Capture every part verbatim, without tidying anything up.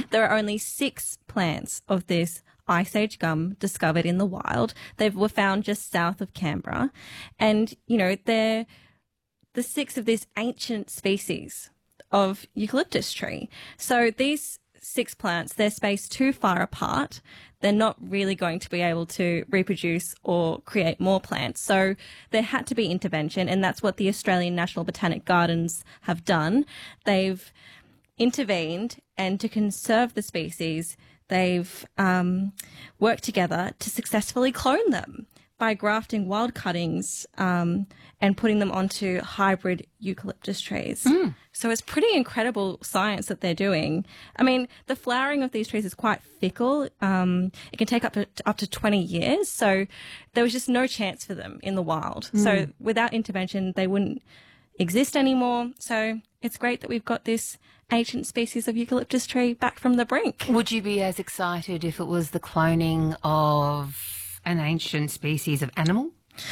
There are only six plants of this Ice Age gum discovered in the wild. They were found just south of Canberra. And, you know, they're the six of this ancient species of eucalyptus tree. So these six plants, they're spaced too far apart. They're not really going to be able to reproduce or create more plants. So there had to be intervention, and that's what the Australian National Botanic Gardens have done. They've intervened, and to conserve the species, they've um, worked together to successfully clone them by grafting wild cuttings um, and putting them onto hybrid eucalyptus trees. Mm. So it's pretty incredible science that they're doing. I mean, the flowering of these trees is quite fickle. Um, it can take up to, up to twenty years. So there was just no chance for them in the wild. Mm. So without intervention, they wouldn't exist anymore. So it's great that we've got this ancient species of eucalyptus tree back from the brink. Would you be as excited if it was the cloning of an ancient species of animal?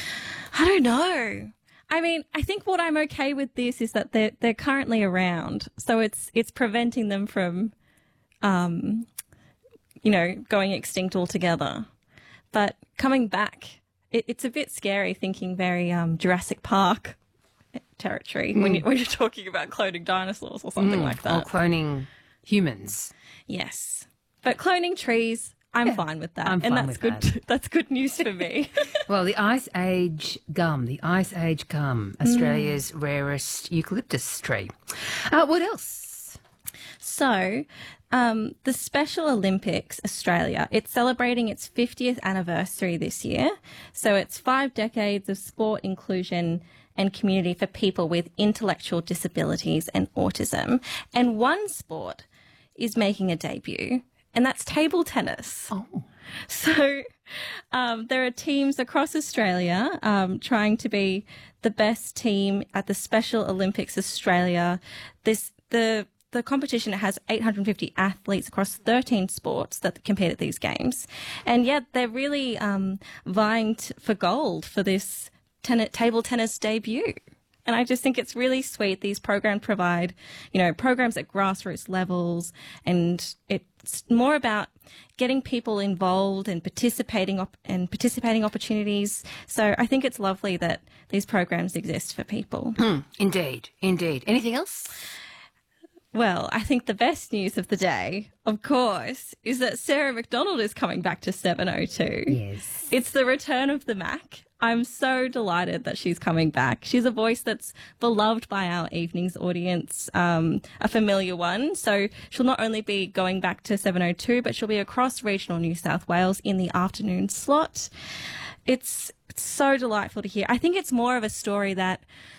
I don't know. I mean, I think what I'm okay with this is that they're they're currently around, so it's it's preventing them from, um, you know, going extinct altogether. But coming back, it, it's a bit scary thinking very um, Jurassic Park territory mm. when you when you're talking about cloning dinosaurs or something mm. like that, or cloning humans. Yes, but cloning trees, I'm yeah, fine with that, I'm and fine that's with good. That. That's good news for me. Well, the Ice Age gum, the Ice Age gum, Australia's mm. rarest eucalyptus tree. Uh, what else? So, um, the Special Olympics Australia, it's celebrating its fiftieth anniversary this year. So it's five decades of sport inclusion and community for people with intellectual disabilities and autism. And one sport is making a debut, and that's table tennis. Oh. So um, there are teams across Australia um, trying to be the best team at the Special Olympics Australia. This the the competition has eight hundred fifty athletes across thirteen sports that compete at these games. And yet they're really um, vying t- for gold for this ten- table tennis debut. And I just think it's really sweet. These programs provide, you know, programs at grassroots levels, and it's more about getting people involved and participating op- and participating opportunities. So I think it's lovely that these programs exist for people. Mm, indeed, indeed. Anything else? Well, I think the best news of the day, of course, is that Sarah McDonald is coming back to seven oh two. Yes. It's the return of the Mac. I'm so delighted that she's coming back. She's a voice that's beloved by our evenings audience, um, a familiar one. So she'll not only be going back to seven oh two, but she'll be across regional New South Wales in the afternoon slot. It's, it's so delightful to hear. I think it's more of a story that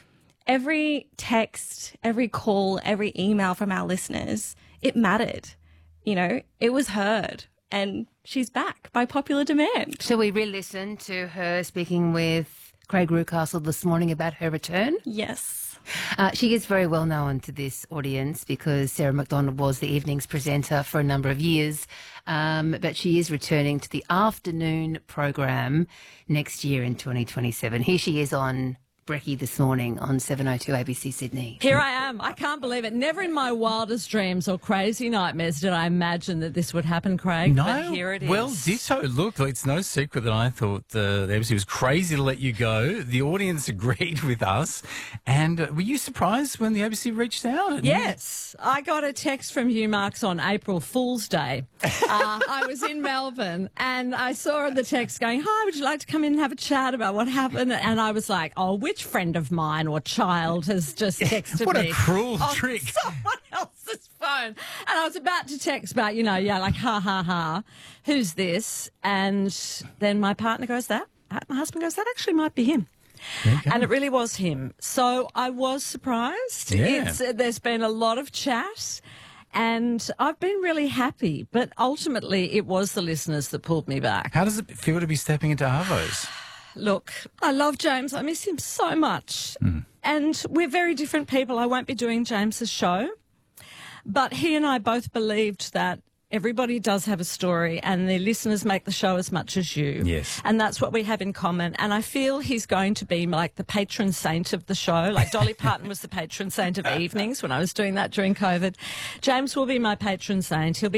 every text, every call, every email from our listeners, it mattered. You know, it was heard. And she's back by popular demand. Shall we re-listen to her speaking with Craig Rucastle this morning about her return? Yes. Uh, she is very well known to this audience because Sarah McDonald was the evening's presenter for a number of years, um, but she is returning to the afternoon program next year in twenty twenty-seven. Here she is on Brekkie this morning on seven oh two A B C Sydney. Here I am. I can't believe it. Never in my wildest dreams or crazy nightmares did I imagine that this would happen, Craig. No, but here it is. Well, ditto. Look, it's no secret that I thought the, the A B C was crazy to let you go. The audience agreed with us. And uh, were you surprised when the A B C reached out? Yes. I got a text from Hugh Marks on April Fool's Day. uh, I was in Melbourne and I saw the text going, "Hi, would you like to come in and have a chat about what happened?" And I was like, oh, which friend of mine or child has just texted what me? What a cruel on trick. Someone else's phone. And I was about to text about, you know, yeah, like, ha, ha, ha, who's this? And then my partner goes, that? My husband goes, that actually might be him. And it really was him. So I was surprised. Yeah. It's, uh, there's been a lot of chat. And I've been really happy. But ultimately, it was the listeners that pulled me back. How does it feel to be stepping into Arvo's? Look, I love James. I miss him so much. Mm. And we're very different people. I won't be doing James's show. But he and I both believed that everybody does have a story and the listeners make the show as much as you. Yes. And that's what we have in common. And I feel he's going to be like the patron saint of the show. Like Dolly Parton was the patron saint of evenings when I was doing that during COVID. James will be my patron saint. He'll be